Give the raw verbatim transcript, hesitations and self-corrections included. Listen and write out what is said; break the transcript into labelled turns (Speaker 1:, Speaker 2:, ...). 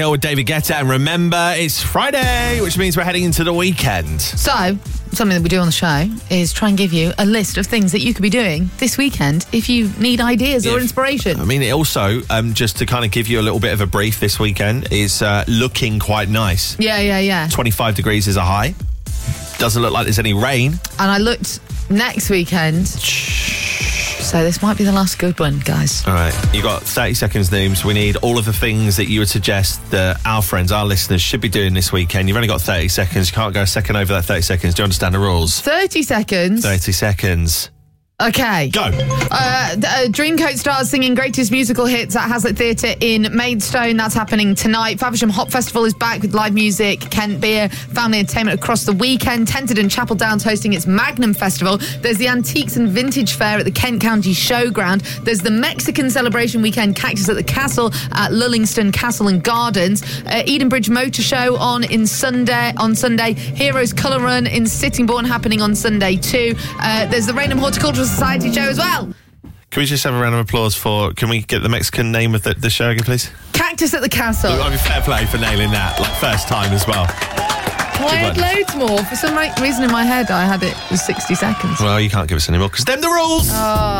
Speaker 1: With David Guetta, and remember, it's Friday, which means we're heading into the weekend.
Speaker 2: So, something that we do on the show is try and give you a list of things that you could be doing this weekend if you need ideas
Speaker 1: Yeah.
Speaker 2: or inspiration.
Speaker 1: I mean, it also, um, just to kind of give you a little bit of a brief this weekend, is uh, looking quite nice.
Speaker 2: Yeah, yeah, yeah.
Speaker 1: twenty-five degrees is a high. Doesn't look like there's any rain.
Speaker 2: And I looked next weekend. So this might be the last good one, guys.
Speaker 1: All right, you got thirty seconds, Nooms. We need all of the things that you would suggest that our friends, our listeners, should be doing this weekend. You've only got thirty seconds. You can't go a second over that thirty seconds. Do you understand the rules?
Speaker 2: thirty seconds.
Speaker 1: thirty seconds.
Speaker 2: Okay.
Speaker 1: Go.
Speaker 2: Uh, uh, Dreamcoat stars singing greatest musical hits at Hazlitt Theatre in Maidstone. That's happening tonight. Faversham Hop Festival is back with live music, Kent Beer, family entertainment across the weekend. Tenterden Chapel Downs hosting its Magnum Festival. There's the Antiques and Vintage Fair at the Kent County Showground. There's the Mexican Celebration Weekend Cactus at the Castle at Lullingston Castle and Gardens. Uh, Edenbridge Motor Show on in Sunday. On Sunday, Heroes Colour Run in Sittingbourne happening on Sunday too. Uh, there's the Rainham Horticultural Society show as well.
Speaker 1: Can we just have a round of applause for, can we get the Mexican name of the, the show again, please?
Speaker 2: Cactus at the Castle.
Speaker 1: I mean, fair play for nailing that, like first time as well.
Speaker 2: Well, I had loads more. For some reason in my head, I had it was sixty seconds.
Speaker 1: Well, you can't give us any more because them the rules.
Speaker 2: Oh.